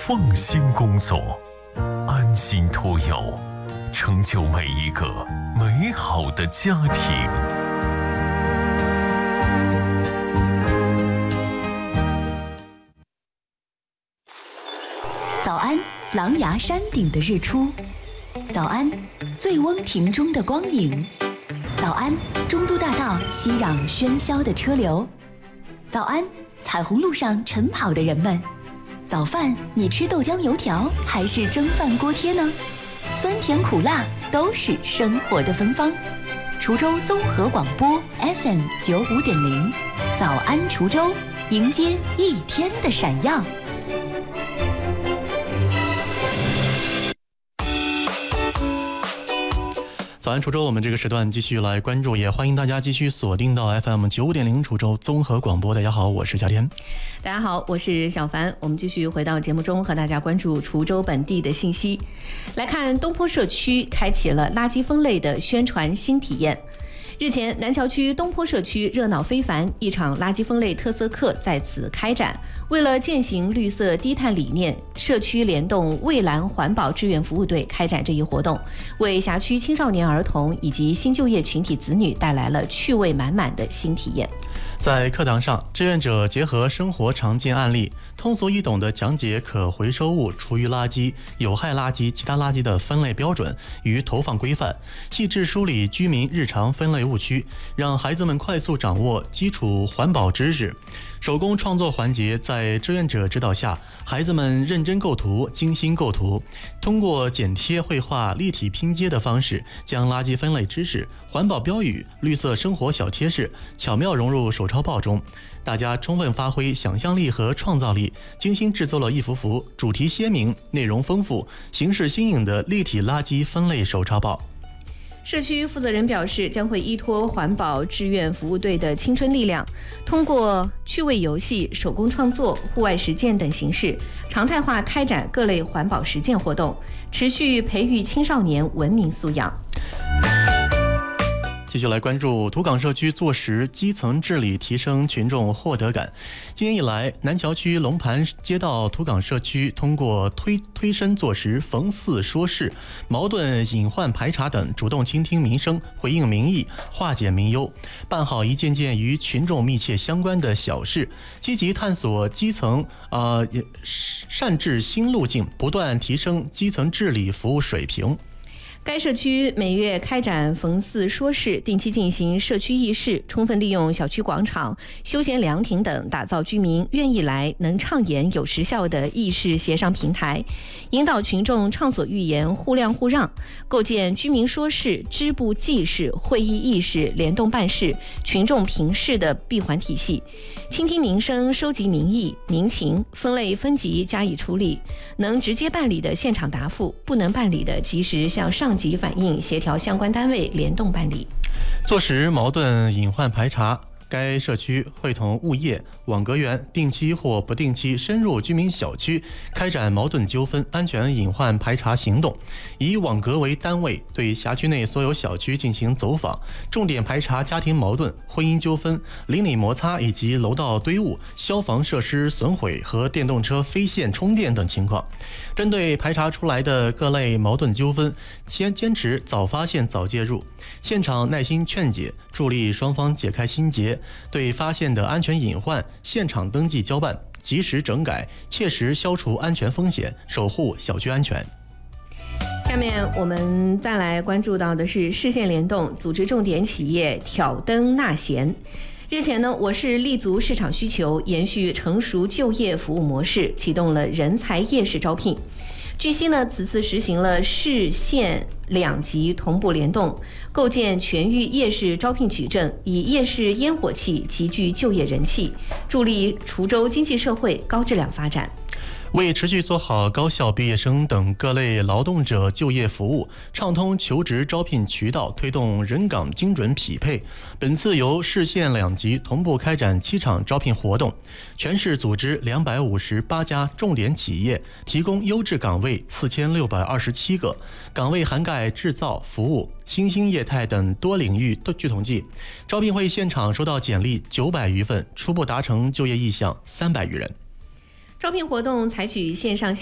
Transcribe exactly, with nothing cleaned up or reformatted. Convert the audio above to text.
放心工作，安心托幼，成就每一个美好的家庭。 早安，狼牙山顶的日出；早安，醉翁亭中的光影；早安，中都大道熙攘喧嚣的车流；早安，彩虹路上晨跑的人们。早饭你吃豆浆油条还是蒸饭锅贴呢？酸甜苦辣都是生活的芬芳。滁州综合广播 F M 九五点零，早安滁州，迎接一天的闪耀。 早安滁州，我们这个时段继续来关注，也欢迎大家继续锁定到 F M 九五点零滁州综合广播。大家好，我是夏天。 大家好，我是小凡。我们继续回到节目中，和大家关注滁州本地的信息。来看东坡社区开启了垃圾分类的宣传新体验。日前，南桥区东坡社区热闹非凡，一场垃圾分类特色课在此开展。为了践行绿色低碳理念，社区联动蔚蓝环保志愿服务队开展这一活动，为辖区青少年儿童以及新就业群体子女带来了趣味满满的新体验。 在课堂上，志愿者结合生活常见案例，通俗易懂地讲解可回收物、厨余垃圾、有害垃圾、其他垃圾的分类标准与投放规范，细致梳理居民日常分类误区，让孩子们快速掌握基础环保知识。手工创作环节在志愿者指导下，孩子们认真构图、精心构图，通过剪贴、绘画、立体拼接的方式，将垃圾分类知识、环保标语、绿色生活小贴士巧妙融入手抄报中。大家充分发挥想象力和创造力，精心制作了一幅幅主题鲜明、内容丰富、形式新颖的立体垃圾分类手抄报。 社区负责人表示，将会依托环保志愿服务队的青春力量，通过趣味游戏、手工创作、户外实践等形式，常态化开展各类环保实践活动，持续培育青少年文明素养。 继续来关注土岗社区做实基层治理，提升群众获得感。今年以来，南桥区龙盘街道土岗社区通过推推身做实、逢四说事、矛盾隐患排查等，主动倾听民生，回应民意，化解民忧，办好一件件与群众密切相关的小事，积极探索基层呃善治新路径，不断提升基层治理服务水平。 该社区每月开展逢四说事，定期进行社区议事，充分利用小区广场、休闲凉亭等，打造居民愿意来、能畅言、有实效的议事协商平台，引导群众畅所欲言、互谅互让，构建居民说事、支部记事、会议议事、联动办事、群众评事的闭环体系，倾听民生、收集民意、民情，分类分级加以处理，能直接办理的现场答复，不能办理的及时向上级反映，协调相关单位联动办理。 做实矛盾隐患排查，该社区会同物业、网格员定期或不定期深入居民小区，开展矛盾纠纷安全隐患排查行动，以网格为单位，对辖区内所有小区进行走访，重点排查家庭矛盾、婚姻纠纷、邻里摩擦以及楼道堆物、消防设施损毁和电动车非线充电等情况。针对排查出来的各类矛盾纠纷，先坚持早发现早介入，现场耐心劝解，助力双方解开心结，对发现的安全隐患现场登记交办，及时整改，切实消除安全风险，守护小区安全。 下面我们再来关注到的是市县联动组织重点企业挑灯纳贤。日前呢，我市立足市场需求，延续成熟就业服务模式，启动了人才夜市招聘。据悉呢，此次实行了市县两级同步联动，构建全域夜市招聘矩阵，以夜市烟火气集聚就业人气，助力滁州经济社会高质量发展。 为持续做好高校毕业生等各类劳动者就业服务，畅通求职招聘渠道，推动人岗精准匹配，本次由市县两级同步开展七场招聘活动，全市组织两百五十八家重点企业，提供优质岗位四千六百二十七个，岗位涵盖制造、服务、新兴业态等多领域。据统计，招聘会现场收到简历九百余份，初步达成就业意向三百余人。 招聘活动采取线上